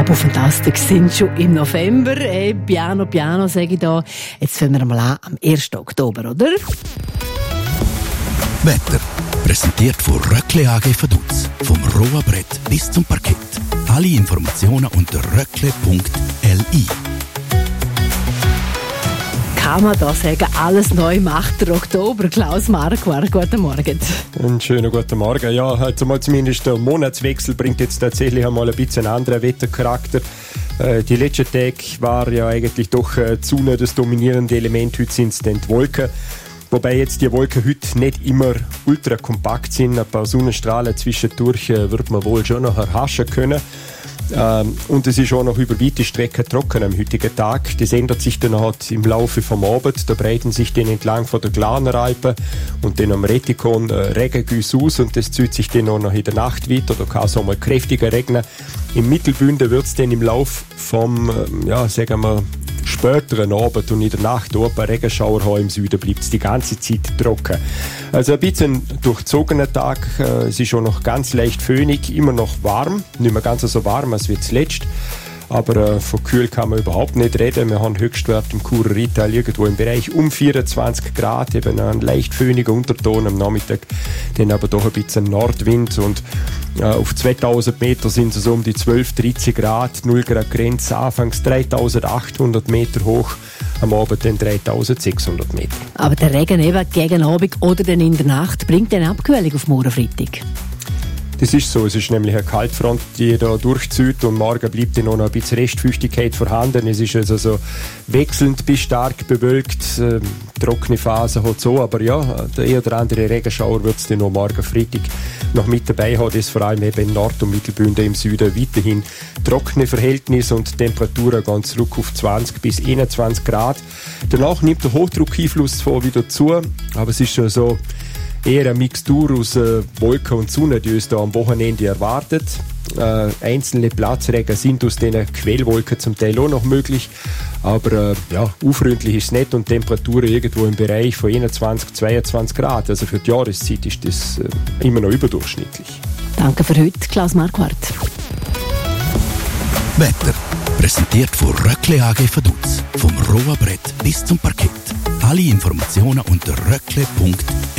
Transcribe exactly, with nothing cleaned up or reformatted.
Aber fantastisch, sind schon im November. Hey, piano, piano, sage ich da. Jetzt fangen wir mal an am ersten Oktober, oder? Wetter. Präsentiert von Röckle A G Vaduz. Vom Rohrbrett bis zum Parkett. Alle Informationen unter röckle punkt l i. Kann man da sagen, alles neu macht der Oktober. Klaus Marquardt, guten Morgen. Einen schönen guten Morgen. Ja, also mal zumindest der Monatswechsel bringt jetzt tatsächlich einmal ein bisschen einen anderen Wettercharakter. Äh, die letzten Tage war ja eigentlich doch äh, die Sonne das dominierende Element. Heute sind es dann die Wolken. Wobei jetzt die Wolken heute nicht immer ultra kompakt sind. Ein paar Sonnenstrahlen zwischendurch äh, wird man wohl schon noch erhaschen können. Ähm, und es ist auch noch über weite Strecken trocken am heutigen Tag. Das ändert sich dann halt im Laufe vom Abend. Da breiten sich dann entlang von der Glaneralpe und dann am Retikon äh, Regengüsse aus und das zieht sich dann auch noch in der Nacht weiter. Da kann es auch mal kräftiger regnen. Im Mittelbünden wird es dann im Laufe vom, äh, ja, sagen wir, späteren Abend und in der Nacht auch ein paar Regenschauer haben. Im Süden bleibt es die ganze Zeit trocken. Also ein bisschen durchzogener Tag. Äh, es ist auch noch ganz leicht föhnig, immer noch warm. Nicht mehr ganz so warm als wie zuletzt. Aber äh, von kühl kann man überhaupt nicht reden. Wir haben Höchstwert im Churer Rital irgendwo im Bereich um vierundzwanzig Grad. Eben ein leicht föhniger Unterton am Nachmittag. Dann aber doch ein bisschen Nordwind. Und äh, auf zweitausend Meter sind es so um die zwölf, dreizehn Grad. null Grad Grenze. Anfangs dreitausendachthundert Meter hoch. Am Abend dann dreitausendsechshundert Meter. Aber der Regen eben gegen Abend oder dann in der Nacht bringt eine Abkühlung auf morgen Freitag. Das ist so. Es ist nämlich eine Kaltfront, die da durchzieht und morgen bleibt dann noch ein bisschen Restfeuchtigkeit vorhanden. Es ist also so wechselnd bis stark bewölkt. Ähm, trockene Phase hat so, aber ja, der eher oder andere Regenschauer wird es dann noch morgen Freitag noch mit dabei haben. Das vor allem eben in Nord- und Mittelbünden im Süden weiterhin trockene Verhältnisse und Temperaturen gehen zurück auf zwanzig bis einundzwanzig Grad. Danach nimmt der Hochdruckeinfluss zwar wieder zu, aber es ist schon so eher eine Mixtur aus äh, Wolken und Sonne, die uns da am Wochenende erwartet. Äh, einzelne Platzregen sind aus den Quellwolken zum Teil auch noch möglich, aber äh, ja, unfreundlich ist es nicht und Temperaturen irgendwo im Bereich von einundzwanzig, zweiundzwanzig Grad. Also für die Jahreszeit ist das äh, immer noch überdurchschnittlich. Danke für heute, Klaus Marquardt. Wetter. Präsentiert von Röckle A G Vaduz. Vom Rohrbrett bis zum Parkett. Alle Informationen unter röckle punkt l i.